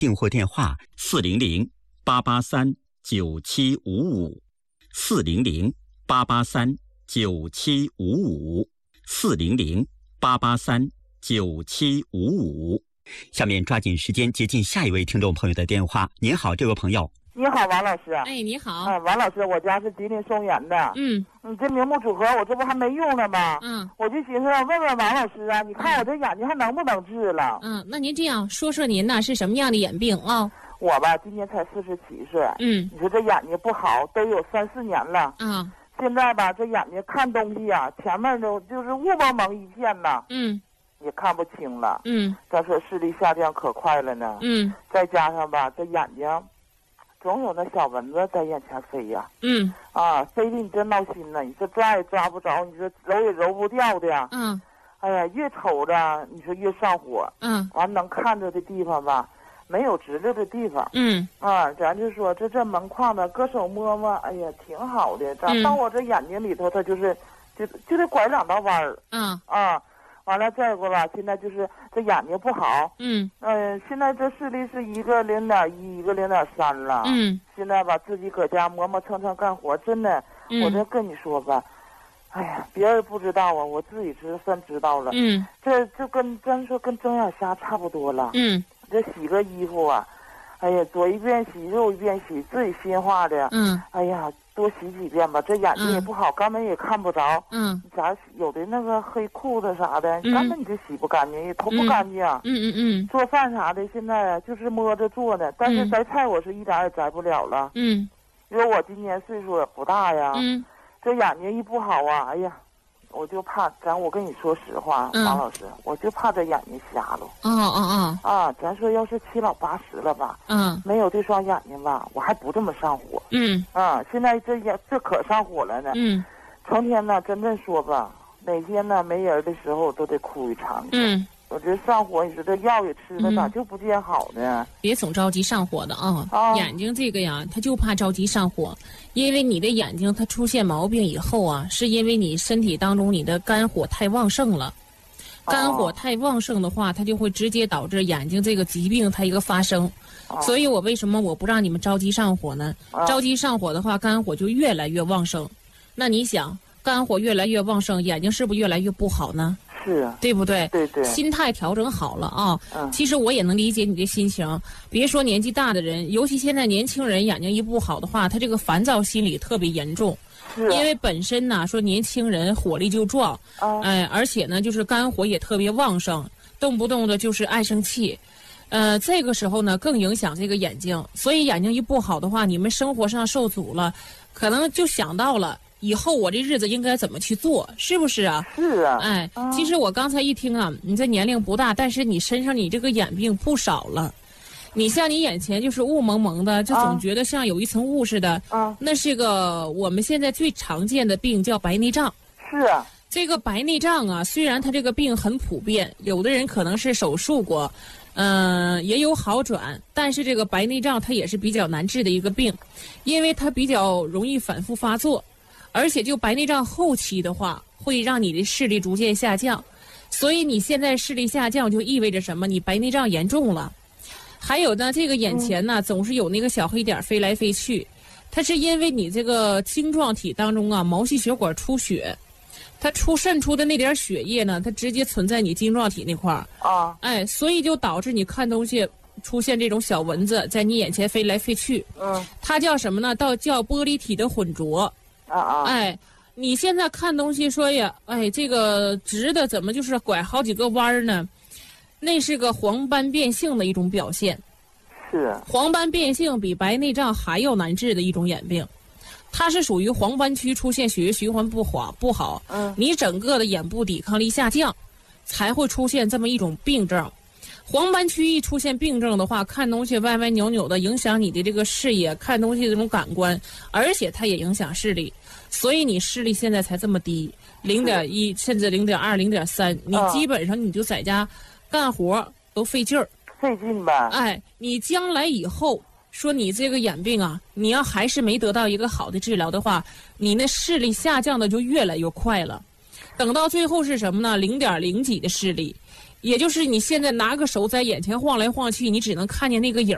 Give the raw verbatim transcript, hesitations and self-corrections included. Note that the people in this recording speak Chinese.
订货电话四零零八八三九七五五，四零零八八三九七五五，四零零八八三九七五五。下面抓紧时间接近下一位听众朋友的电话。您好，这位朋友。 你好，王老师。 哎，你好。 哎，王老师，我家是吉林松原的。 嗯。 你这明目组合，我这不还没用呢吗？ 嗯。 我就寻思问问王老师啊，你看我这眼睛还能不能治了？ 嗯，那您这样说说您呢是什么样的眼病啊？哦、 我吧，今年才四十七岁。 嗯。 你说这眼睛不好，都有三四年了。 啊。 现在吧，这眼睛看东西啊，前面都就是雾蒙蒙一片呐。 嗯。 也看不清了。 嗯。 再说视力下降可快了呢。 嗯。 再加上吧，这眼睛。总有那小蚊子在眼前飞呀、啊， 嗯， 啊，飞的你真闹心呢。你说抓也抓不着，你说揉也揉不掉的， 嗯， 哎呀，越瞅着你说越上火， 嗯， 完能看着的地方吧，没有直溜的地方， 嗯， 啊，咱就说这这门框子，搁手摸摸，哎呀，挺好的。咱到我这眼睛里头，它就是就就得拐两道弯儿， 嗯， 啊。完了，再一个吧，现在就是这眼睛不好， 嗯， 嗯、呃，现在这视力是一个零点一，一个零点三了， 嗯， 现在吧，自己搁家磨磨蹭蹭干活，真的， 嗯、 我这跟你说吧，哎呀，别人不知道啊，我自己知算知道了， 嗯， 这就跟真说跟睁眼瞎差不多了， 嗯， 这洗个衣服啊，哎呀，左一遍洗右一遍洗，自己心话的， 嗯， 哎呀。多洗几遍吧，这眼睛也不好，根本也看不着。 嗯， 咋有的那个黑裤子啥的， 嗯、 根本你就洗不干净，也头不干净。 嗯嗯嗯。 做饭啥的，现在就是摸着做的，但是摘菜我是一点也摘不了了。 嗯。 因为我今年岁数也不大呀。 嗯。 这眼睛一不好啊，哎呀，我就怕咱我跟你说实话， 嗯、 王老师，我就怕这眼睛瞎了。 哦哦哦。啊，咱说要是七老八十了吧， 嗯， 没有这双眼睛吧，我还不这么上火。 嗯。 啊，现在这眼这可上火了呢。 嗯。 成天呢，真正说吧，哪天呢没人的时候都得哭一场。 嗯。 我这上火，你说这药也吃了，咋就不见好呢？ 别总着急上火的啊！ 啊眼睛这个呀，他就怕着急上火，因为你的眼睛它出现毛病以后啊，是因为你身体当中你的肝火太旺盛了。肝火太旺盛的话，它就会直接导致眼睛这个疾病它一个发生。所以我为什么我不让你们着急上火呢？着急上火的话，肝火就越来越旺盛。那你想，肝火越来越旺盛，眼睛是不是越来越不好呢？ 是啊， 对不对？ 对对。 心态调整好了啊， 嗯， 其实我也能理解你的心情。别说年纪大的人，尤其现在年轻人眼睛一不好的话，他这个烦躁心理特别严重。 是、啊。 因为本身呢，说年轻人火力就壮， 啊， 哎，而且呢，就是肝火也特别旺盛，动不动的就是爱生气。呃，这个时候呢，更影响这个眼睛。所以眼睛一不好的话，你们生活上受阻了，可能就想到了。以后我这日子应该怎么去做，是不是啊？ 是啊。 哎， 啊、 其实我刚才一听啊，你这年龄不大，但是你身上你这个眼病不少了。你像你眼前就是雾蒙蒙的，就总觉得像有一层雾似的。 啊。 那是个我们现在最常见的病，叫白内障。 是啊。 这个白内障啊，虽然它这个病很普遍，有的人可能是手术过，嗯、呃，也有好转，但是这个白内障它也是比较难治的一个病，因为它比较容易反复发作。而且就白内障后期的话，会让你的视力逐渐下降，所以你现在视力下降就意味着什么？你白内障严重了。还有呢，这个眼前呢、嗯、总是有那个小黑点飞来飞去，它是因为你这个晶状体当中啊毛细血管出血，它出渗出的那点血液呢，它直接存在你晶状体那块儿啊， 哎，所以就导致你看东西出现这种小蚊子在你眼前飞来飞去。 嗯， 它叫什么呢？到叫玻璃体的混浊。 啊啊！ 哎，你现在看东西说呀，哎，这个直的怎么就是拐好几个弯儿呢？那是个黄斑变性的一种表现。 是。 黄斑变性比白内障还要难治的一种眼病，它是属于黄斑区出现血液循环不好不好， 嗯， 你整个的眼部抵抗力下降，才会出现这么一种病症。黄斑区一出现病症的话，看东西歪歪扭扭的，影响你的这个视野，看东西这种感官，而且它也影响视力，所以你视力现在才这么低，零点一甚至零点二、零点三，你基本上你就在家干活都费劲儿， 费劲吧？ 哎，你将来以后说你这个眼病啊，你要还是没得到一个好的治疗的话，你那视力下降的就越来越快了，等到最后是什么呢？零点零几的视力。也就是你现在拿个手在眼前晃来晃去，你只能看见那个影